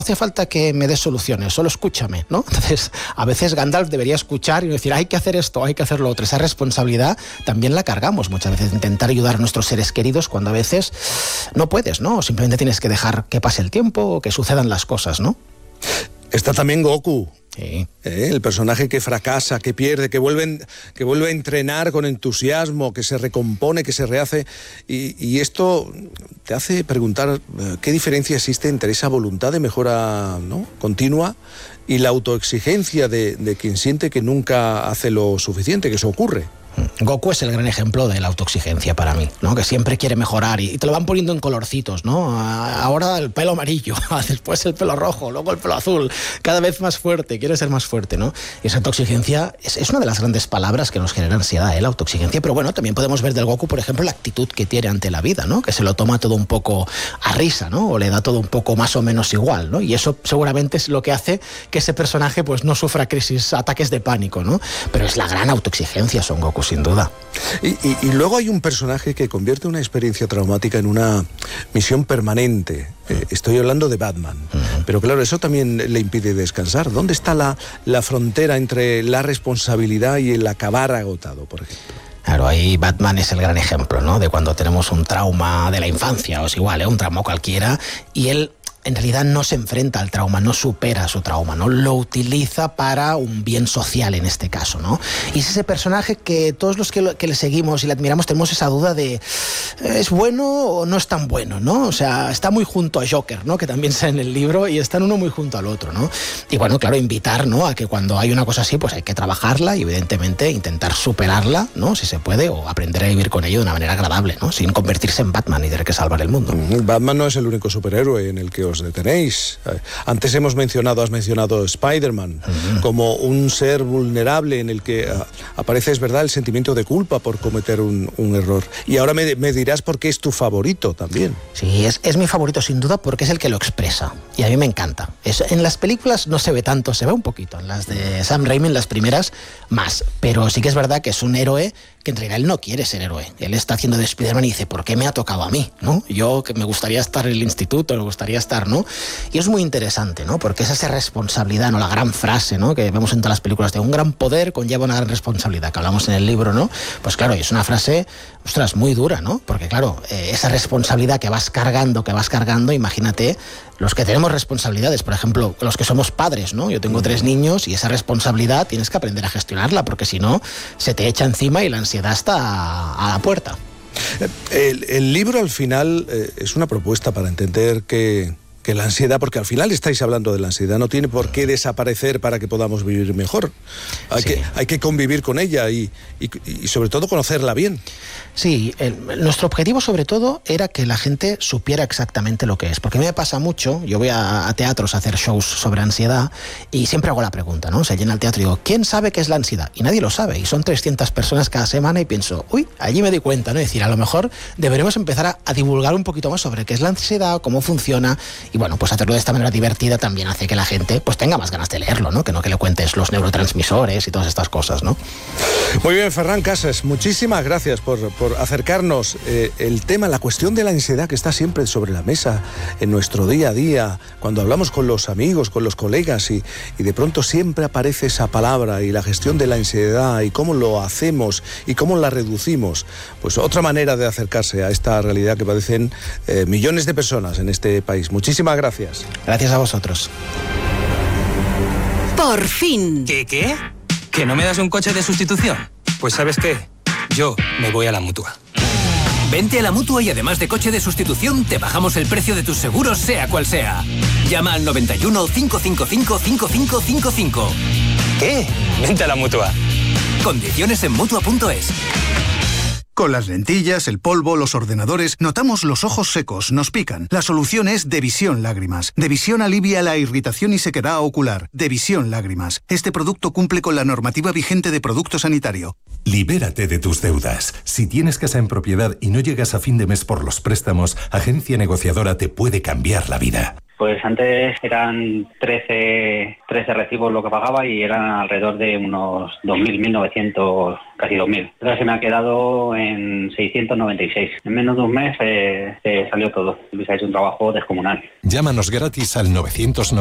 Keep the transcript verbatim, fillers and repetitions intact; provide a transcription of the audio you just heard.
hace falta que me des soluciones, solo escúchame, ¿no? Entonces, a veces Gandalf debería escuchar y decir, hay que hacer esto, hay que hacer lo otro. Esa responsabilidad también la cargamos muchas veces, intentar ayudar a nuestros seres queridos cuando a veces no puedes, ¿no? O simplemente tienes que dejar que pase el tiempo o que sucedan las cosas, ¿no? Está también Goku. Sí. ¿Eh? El personaje que fracasa, que pierde, que vuelve, que vuelve a entrenar con entusiasmo, que se recompone, que se rehace. Y, y esto te hace preguntar qué diferencia existe entre esa voluntad de mejora, ¿no?, continua y la autoexigencia de, de quien siente que nunca hace lo suficiente, que eso ocurre. Goku es el gran ejemplo de la autoexigencia para mí, ¿no? Que siempre quiere mejorar y te lo van poniendo en colorcitos, ¿no? Ahora el pelo amarillo, después el pelo rojo, luego el pelo azul, cada vez más fuerte, quiere ser más fuerte, ¿no? Y esa autoexigencia es, es una de las grandes palabras que nos genera ansiedad, ¿eh? La autoexigencia, pero bueno, también podemos ver del Goku, por ejemplo, la actitud que tiene ante la vida, ¿no? Que se lo toma todo un poco a risa, ¿no? O le da todo un poco más o menos igual, ¿no? Y eso seguramente es lo que hace que ese personaje pues no sufra crisis, ataques de pánico, ¿no? Pero es la gran autoexigencia Son Goku, sin duda. Y, y, y luego hay un personaje que convierte una experiencia traumática en una misión permanente. Eh, estoy hablando de Batman. Uh-huh. Pero claro, eso también le impide descansar. ¿Dónde está la, la frontera entre la responsabilidad y el acabar agotado, por ejemplo? Claro, ahí Batman es el gran ejemplo, ¿no? De cuando tenemos un trauma de la infancia, o es igual, ¿eh? Un trauma cualquiera, y él en realidad no se enfrenta al trauma, no supera su trauma, ¿no? Lo utiliza para un bien social en este caso, ¿no? Y es ese personaje que todos los que, lo, que le seguimos y le admiramos tenemos esa duda de ¿es bueno o no es tan bueno, ¿no? O sea, está muy junto a Joker, ¿no? Que también está en el libro y están uno muy junto al otro, ¿no? Y bueno, claro, invitar, ¿no? A que cuando hay una cosa así, pues hay que trabajarla y evidentemente intentar superarla, ¿no? Si se puede, o aprender a vivir con ello de una manera agradable, ¿no? Sin convertirse en Batman y tener que salvar el mundo. Batman no es el único superhéroe en el que os detenéis. Antes hemos mencionado, has mencionado Spider-Man uh-huh. como un ser vulnerable en el que uh, aparece, es verdad, el sentimiento de culpa por cometer un, un error. Y ahora me, me dirás por qué es tu favorito también. Sí, es, es mi favorito sin duda porque es el que lo expresa. Y a mí me encanta. Es, en las películas no se ve tanto, se ve un poquito. En las de Sam Raimi, en las primeras, más. Pero sí que es verdad que es un héroe que en realidad él no quiere ser héroe. Él está haciendo de Spider-Man y dice, ¿por qué me ha tocado a mí? ¿No? Yo que me gustaría estar en el instituto, me gustaría estar, ¿no? Y es muy interesante, ¿no? Porque es esa responsabilidad, ¿no? La gran frase, ¿no? Que vemos en todas las películas de un gran poder conlleva una gran responsabilidad, que hablamos en el libro, ¿no? Pues claro, es una frase, ostras, muy dura, ¿no? Porque claro, eh, esa responsabilidad que vas cargando, que vas cargando, imagínate los que tenemos responsabilidades, por ejemplo, los que somos padres, ¿no? Yo tengo tres niños y esa responsabilidad tienes que aprender a gestionarla, porque si no, se te echa encima y la ansiedad está a, a la puerta. El, el libro al final eh, es una propuesta para entender que, que la ansiedad, porque al final estáis hablando de la ansiedad, no tiene por qué desaparecer para que podamos vivir mejor. Hay, sí. que, hay que convivir con ella y, y, y sobre todo conocerla bien. Sí, el, nuestro objetivo sobre todo era que la gente supiera exactamente lo que es, porque a mí me pasa mucho, yo voy a, a teatros a hacer shows sobre ansiedad y siempre hago la pregunta, ¿no? Se llena el teatro y digo, ¿quién sabe qué es la ansiedad? Y nadie lo sabe, y son trescientas personas cada semana y pienso, uy, allí me doy cuenta, ¿no? Es decir, a lo mejor deberemos empezar a, a divulgar un poquito más sobre qué es la ansiedad, cómo funciona, y bueno, pues hacerlo de esta manera divertida también hace que la gente pues tenga más ganas de leerlo, ¿no? Que no que le cuentes los neurotransmisores y todas estas cosas, ¿no? Muy bien, Ferran Casas, muchísimas gracias por, por acercarnos eh, el tema, la cuestión de la ansiedad que está siempre sobre la mesa en nuestro día a día, cuando hablamos con los amigos, con los colegas y, y de pronto siempre aparece esa palabra y la gestión de la ansiedad y cómo lo hacemos y cómo la reducimos. Pues otra manera de acercarse a esta realidad que padecen eh, millones de personas en este país. Muchísimas gracias. Gracias a vosotros. Por fin. ¿Qué, qué? ¿Que no me das un coche de sustitución? Pues ¿sabes qué? Yo me voy a la Mutua. Vente a la Mutua y además de coche de sustitución, te bajamos el precio de tus seguros, sea cual sea. Llama al noventa y uno, cinco cinco cinco, cinco cinco cinco cinco. ¿Qué? Vente a la Mutua. Condiciones en Mutua punto es. Con las lentillas, el polvo, los ordenadores, notamos los ojos secos, nos pican. La solución es Devisión Lágrimas. Devisión alivia la irritación y sequedad ocular. Devisión Lágrimas. Este producto cumple con la normativa vigente de producto sanitario. Libérate de tus deudas. Si tienes casa en propiedad y no llegas a fin de mes por los préstamos, Agencia Negociadora te puede cambiar la vida. Pues antes eran trece, trece recibos lo que pagaba y eran alrededor de unos dos mil, mil novecientos, casi dos mil. Ahora se me ha quedado en seiscientos noventa y seis. En menos de un mes eh, eh, salió todo. Luis ha hecho un trabajo descomunal. Llámanos gratis al novecientos